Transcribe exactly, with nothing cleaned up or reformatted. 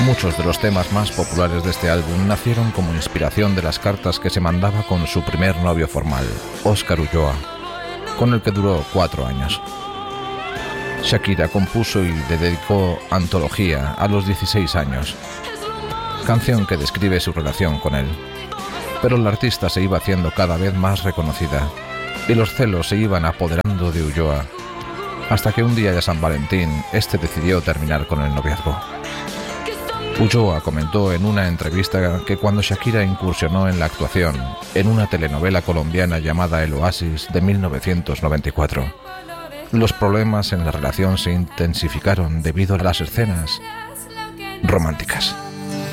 Muchos de los temas más populares de este álbum nacieron como inspiración de las cartas que se mandaba con su primer novio formal, Óscar Ulloa, con el que duró cuatro años. Shakira compuso y le dedicó Antología a los dieciséis años, canción que describe su relación con él. Pero la artista se iba haciendo cada vez más reconocida y los celos se iban apoderando de Ulloa, hasta que un día de San Valentín este decidió terminar con el noviazgo. Ulloa comentó en una entrevista que cuando Shakira incursionó en la actuación en una telenovela colombiana llamada El Oasis de mil novecientos noventa y cuatro, los problemas en la relación se intensificaron debido a las escenas románticas.